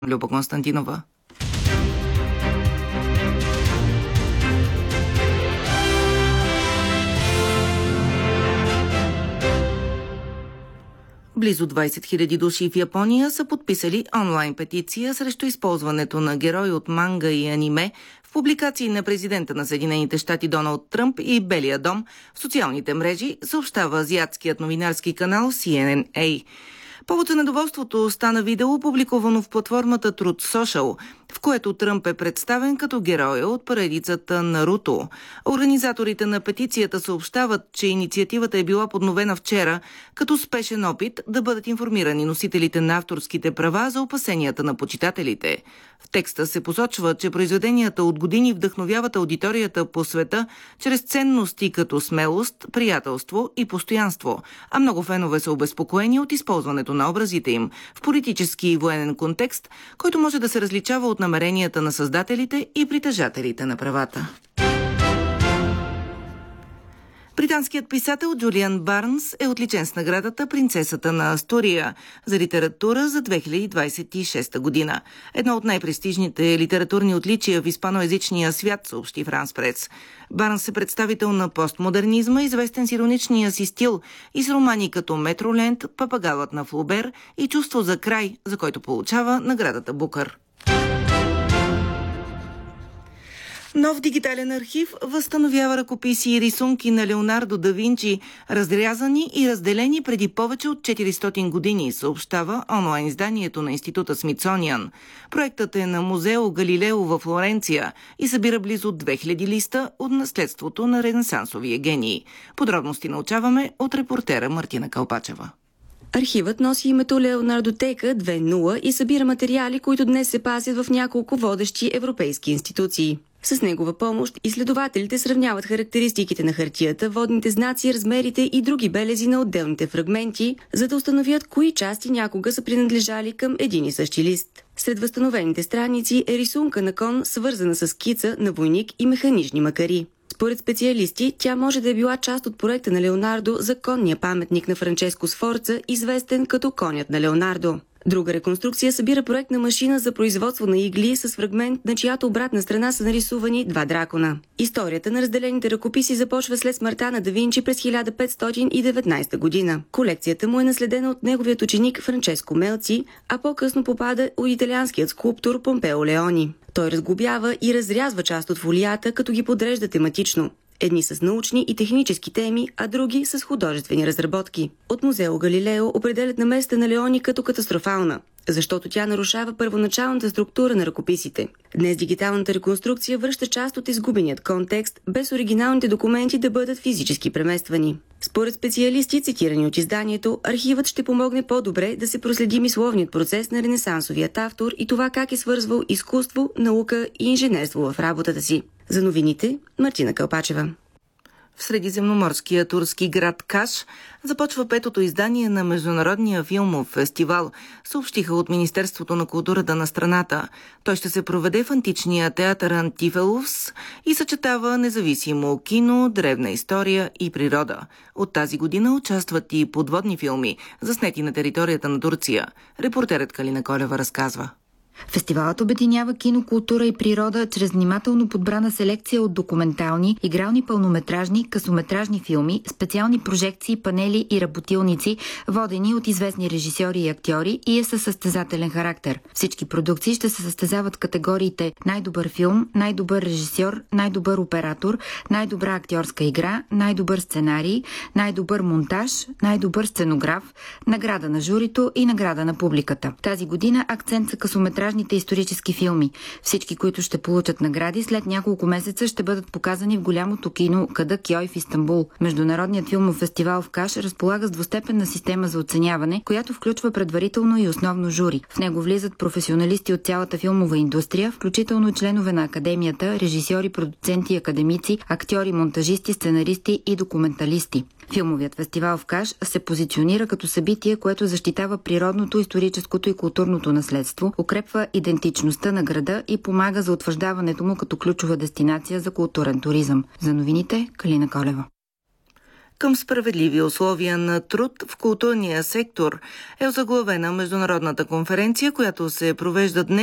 Люба Константинова. Близо 20 000 души в Япония са подписали онлайн петиция срещу използването на герои от манга и аниме в публикации на президента на Съединените щати Доналд Тръмп и Белия дом в социалните мрежи, съобщава азиатският новинарски канал CNN. Повод за недоволството стана видео, публикувано в платформата Truth Social, в което Тръмп е представен като героя от поредицата Наруто. Организаторите на петицията съобщават, че инициативата е била подновена вчера като спешен опит да бъдат информирани носителите на авторските права за опасенията на почитателите. В текста се посочва, че произведенията от години вдъхновяват аудиторията по света чрез ценности като смелост, приятелство и постоянство, а много фенове са обезпокоени от използването на образите им в политически и военен контекст, който може да се различава от намеренията на създателите и притежателите на правата. Британският писател Джулиан Барнс е отличен с наградата Принцесата на Астория за литература за 2026 година. Едно от най-престижните литературни отличия в испаноязичния свят, съобщи Франс Прес. Барнс е представител на постмодернизма, известен с ироничния си стил и с романи като Метроленд, Папагалът на Флобер и Чувство за край, за който получава наградата Букър. Нов дигитален архив възстановява ръкописи и рисунки на Леонардо да Винчи, разрязани и разделени преди повече от 400 години, съобщава онлайн изданието на Института Смитсониан. Проектът е на музео Галилео във Флоренция и събира близо 2000 листа от наследството на ренесансовия гений. Подробности научаваме от репортера Мартина Калпачева. Архивът носи името Леонардотека 2.0 и събира материали, които днес се пазят в няколко водещи европейски институции. С негова помощ изследователите сравняват характеристиките на хартията, водните знаци, размерите и други белези на отделните фрагменти, за да установят кои части някога са принадлежали към един и същи лист. Сред възстановените страници е рисунка на кон, свързана с скица на войник и механични макари. Според специалисти, тя може да е била част от проекта на Леонардо за конния паметник на Франческо Сфорца, известен като конят на Леонардо. Друга реконструкция събира проектна машина за производство на игли с фрагмент, на чиято обратна страна са нарисувани два дракона. Историята на разделените ръкописи започва след смъртта на да Винчи през 1519 година. Колекцията му е наследена от неговият ученик Франческо Мелци, а по-късно попада от италианският скулптор Помпео Леони. Той разглобява и разрязва част от фолията, като ги подрежда тематично. Едни с научни и технически теми, а други с художествени разработки. От музео Галилео определят намесата на Леони като катастрофална, защото тя нарушава първоначалната структура на ръкописите. Днес дигиталната реконструкция връща част от изгубеният контекст, без оригиналните документи да бъдат физически премествани. Според специалисти, цитирани от изданието, архивът ще помогне по-добре да се проследи мисловният процес на ренесансовият автор и това как е свързвал изкуство, наука и инженерство в работата си. За новините, Мартина Калпачева. В средиземноморския турски град Каш започва петото издание на Международния филмов фестивал, съобщиха от Министерството на културата на страната. Той ще се проведе в античния театър Антифеловс и съчетава независимо кино, древна история и природа. От тази година участват и подводни филми, заснети на територията на Турция. Репортерът Калина Колева разказва. Фестивалът обединява кино, култура и природа чрез внимателно подбрана селекция от документални, игрални пълнометражни, късометражни филми, специални прожекции, панели и работилници, водени от известни режисьори и актьори и е със състезателен характер. Всички продукции ще се състезават в категориите най-добър филм, най-добър режисьор, най-добър оператор, най-добра актьорска игра, най-добър сценарий, най-добър монтаж, най-добър сценограф, награда на журито и награда на публиката. Тази година акцент са късометражните исторически филми. Всички, които ще получат награди, след няколко месеца ще бъдат показани в голямото кино Кадакьой в Истанбул. Международният филмов фестивал в Каш разполага с двустепенна система за оценяване, която включва предварително и основно жури. В него влизат професионалисти от цялата филмова индустрия, включително членове на академията, режисьори, продуценти, академици, актьори, монтажисти, сценаристи и документалисти. Филмовият фестивал в Каш се позиционира като събитие, което защитава природното, историческото и културното наследство, укрепва идентичността на града и помага за утвърждаването му като ключова дестинация за културен туризъм. За новините, Калина Колева. към справедливи условия на труд в културния сектор е озаглавена международната конференция, която се провежда днес